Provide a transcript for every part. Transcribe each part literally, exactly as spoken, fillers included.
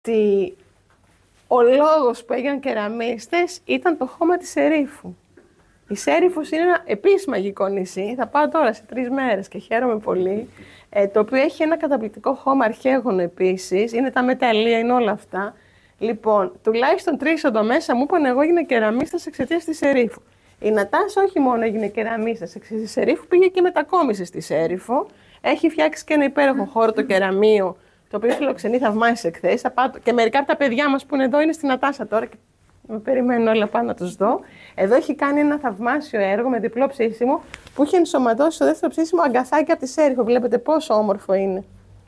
ότι ο λόγος που έγιναν κεραμίστες ήταν το χώμα της Σερίφου. Η Σέριφος είναι ένα επίσης μαγικό νησί. Θα πάω τώρα σε τρεις μέρες και χαίρομαι πολύ. Ε, το οποίο έχει ένα καταπληκτικό χώμα αρχαίγωνο επίσης. Είναι τα μεταλλεία, είναι όλα αυτά. Λοιπόν, τουλάχιστον τρεις εδώ μέσα μου είπαν εγώ έγινα κεραμίστας εξαιτίας της Σερίφου. Η Νατάσα όχι μόνο έγινε κεραμίστας εξαιτίας της Σερίφου, πήγε και μετακόμισε στη Σέριφο. Έχει φτιάξει και ένα υπέροχο χώρο, το κεραμείο, το οποίο φιλοξενεί θαυμάσιες εκθέσεις. Και μερικά από τα παιδιά μας που είναι εδώ είναι στη Νατάσα τώρα. Και με περιμένω όλα πάνω να τους δω. Εδώ έχει κάνει ένα θαυμάσιο έργο με διπλό ψήσιμο που είχε ενσωματώσει στο δεύτερο ψήσιμο αγκαθάκια από τη Σέριφο. Βλέπετε πόσο όμορφο είναι.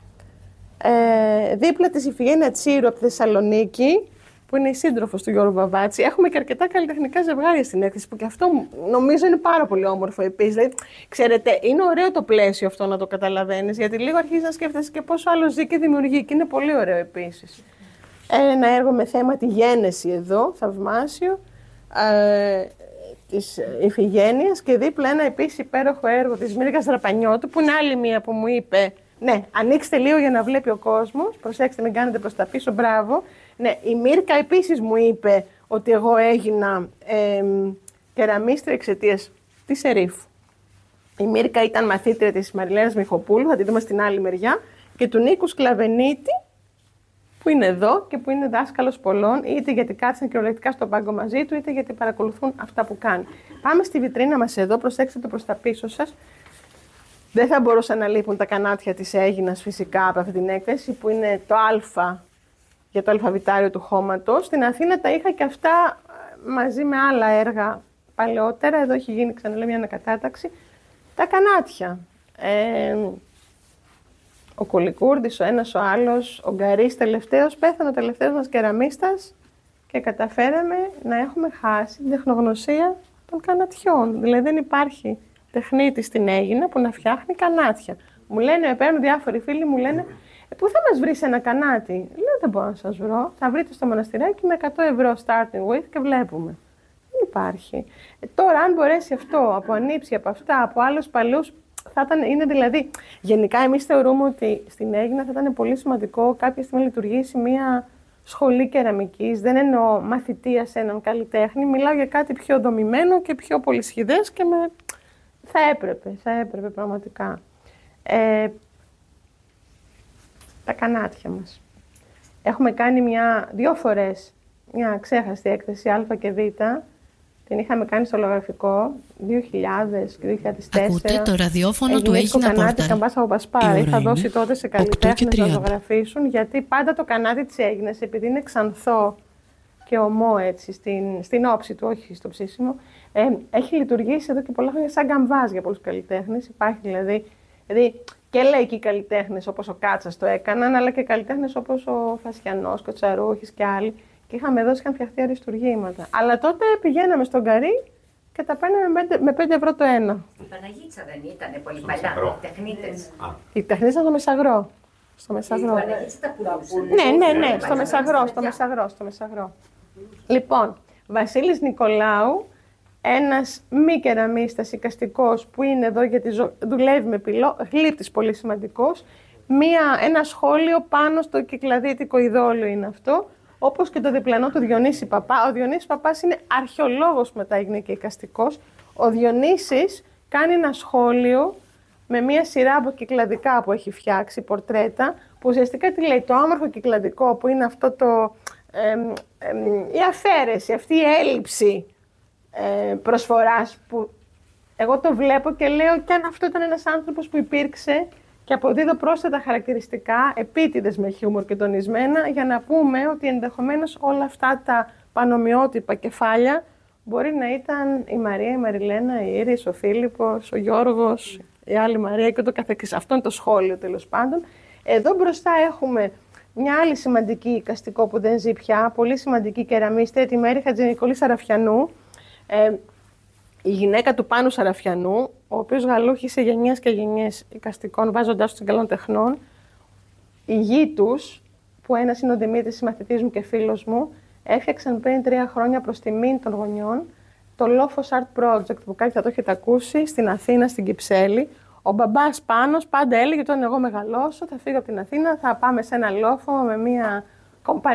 Ε, δίπλα της Ιφηγένεια Τσίρου από τη Θεσσαλονίκη, που είναι η σύντροφος του Γιώργου Βαβάτση. Έχουμε και αρκετά καλλιτεχνικά ζευγάρια στην έκθεση, που και αυτό νομίζω είναι πάρα πολύ όμορφο επίσης. Δηλαδή, ξέρετε, είναι ωραίο το πλαίσιο αυτό να το καταλαβαίνεις, γιατί λίγο αρχίζεις να σκέφτεσαι και πόσο άλλο ζει και δημιουργεί, και είναι πολύ ωραίο επίσης. Ένα έργο με θέμα τη γένεση εδώ, θαυμάσιο, ε, της Ιφηγένειας, και δίπλα ένα επίσης υπέροχο έργο της Μύρικας Δραπανιώτου, που είναι άλλη μία που μου είπε, ναι, ανοίξτε λίγο για να βλέπει ο κόσμος, προσέξτε μην κάνετε προς τα πίσω, μπράβο. Ναι, η Μύρκα επίσης μου είπε ότι εγώ έγινα ε, κεραμίστρια εξαιτίας της Σερίφου. Η Μύρκα ήταν μαθήτρια της Μαριλένας Μιχοπούλου, θα τη δούμε στην άλλη μεριά, και του Νίκου Σκλαβενίτη, που είναι εδώ και που είναι δάσκαλος πολλών, είτε γιατί κάτσαν κυριολεκτικά στον πάγκο μαζί του, είτε γιατί παρακολουθούν αυτά που κάνει. Πάμε στη βιτρίνα μας εδώ, προσέξτε το προς τα πίσω σας. Δεν θα μπορούσαν να λείπουν τα κανάτια της Αίγινας φυσικά από αυτή την έκθεση, που είναι το Α για το αλφαβητάριο του χώματος. Στην Αθήνα τα είχα και αυτά μαζί με άλλα έργα παλαιότερα. Εδώ έχει γίνει, ξαναλέω, μια ανακατάταξη. Τα κανάτια. Ε, ο Κουλικούρδης, ο ένας ο άλλος, ο Γκαρίς τελευταίος, πέθανε ο τελευταίος μας κεραμίστας και καταφέραμε να έχουμε χάσει την τεχνογνωσία των κανατιών. Δηλαδή δεν υπάρχει τεχνίτη στην Αίγινα που να φτιάχνει κανάτια. Μου λένε, παίρνουν διάφοροι φίλοι, μου λένε, ε, πού θα μας βρεις ένα κανάτι? Λέω, δεν μπορώ να σας βρω. Θα βρείτε στο μοναστηράκι με εκατό ευρώ starting with και βλέπουμε. Δεν υπάρχει. Ε, τώρα, αν μπορέσει αυτό από ανήψη, από αυτά, από άλλους παλιούς, θα ήταν, είναι δηλαδή, γενικά εμείς θεωρούμε ότι στην Αίγινα θα ήταν πολύ σημαντικό κάποια στιγμή να λειτουργήσει μια σχολή κεραμικής. Δεν εννοώ μαθητεία σε έναν καλλιτέχνη, μιλάω για κάτι πιο δομημένο και πιο πολυσχηδές και με... θα έπρεπε, θα έπρεπε πραγματικά. Ε, τα κανάτια μας. Έχουμε κάνει μια, δύο φορές μια ξέχαστη έκθεση Α και Β. Την είχαμε κάνει στο Λογογραφικό δύο χιλιάδες και δύο χιλιάδες τέσσερα. Ακούτε το ραδιόφωνο του Αίγινα Πόρταλ. Το κανάτι Καμπάσα από Πασπάρη. Είχα δώσει τότε σε καλλιτέχνες να ζωγραφίσουν, γιατί πάντα το κανάτι της Αίγινας, επειδή είναι ξανθό και ομό έτσι, στην, στην όψη του, όχι στο ψήσιμο, ε, έχει λειτουργήσει εδώ και πολλά χρόνια σαν καμβάζ για πολλούς καλλιτέχνες. Υπάρχει δηλαδή, δηλαδή και λαϊκοί καλλιτέχνες όπως ο Κάτσας το έκαναν, αλλά και καλλιτέχνες όπως ο Φασιανός, ο Τσαρούχης και άλλοι. Και είχαμε δώσει, είχαν φτιαχτεί αριστουργήματα. Αλλά τότε πηγαίναμε στον Καρύ και τα παίρναμε με πέντε ευρώ το ένα. Η Παναγίτσα δεν ήταν πολύ παλιά, οι τεχνίτες. Οι τεχνίτες ήταν στο Μεσαγρό. Στο Μεσαγρό. Η Παναγίτσα τα πουλούσαν. Ναι, ναι, ναι, στο Μεσαγρό, στο Μεσαγρό, στο Μεσαγρό. Λοιπόν, Βασίλης Νικολάου, ένας μη κεραμίστας εικαστικός που είναι εδώ γιατί δουλεύει με πυλό, γλύπτης πολύ σημαντικός. Μία, ένα σχόλιο πάνω στο κυκλαδίτικο ειδόλιο είναι αυτό. Όπως και το διπλανό του Διονύση Παπά. Ο Διονύσης Παπάς είναι αρχαιολόγος που μετά έγινε και εικαστικός. Ο Διονύσης κάνει ένα σχόλιο με μία σειρά από κυκλαδικά που έχει φτιάξει, πορτρέτα, που ουσιαστικά τι λέει, το όμορφο κυκλαδικό που είναι αυτό το, ε, ε, η αφαίρεση, αυτή η έλλειψη ε, προσφοράς που εγώ το βλέπω και λέω και αν αυτό ήταν ένας άνθρωπος που υπήρξε και αποδίδω πρόσθετα χαρακτηριστικά, επίτηδες με χιούμορ και τονισμένα, για να πούμε ότι ενδεχομένως όλα αυτά τα πανομοιότυπα κεφάλια μπορεί να ήταν η Μαρία, η Μαριλένα, η Ήρης, ο Φίλιππος, ο Γιώργος, η άλλη Μαρία και το καθεξής. Αυτό είναι το σχόλιο τέλος πάντων. Εδώ μπροστά έχουμε μια άλλη σημαντική εικαστικό που δεν ζει πια, πολύ σημαντική κεραμίστρια, τη Μέρη Χατζηνικολή Σαραφιανού, ε, η γυναίκα του Πάνου Σαραφιανού, ο οποίος γαλούχησε γενιές και γενιές εικαστικών, βάζοντάς τους καλών τεχνών. Οι γη τους, που ένας είναι ο Δημήτρης, συμμαθητής μου και φίλος μου, έφτιαξαν πριν τρία χρόνια προς τιμήν των γονιών το Λόφος Art Project, που κάποιοι θα το έχετε ακούσει, στην Αθήνα, στην Κυψέλη. Ο μπαμπάς Πάνος πάντα έλεγε: όταν εγώ μεγαλώσω, θα φύγω από την Αθήνα, θα πάμε σε ένα λόφο με μία κομπανία.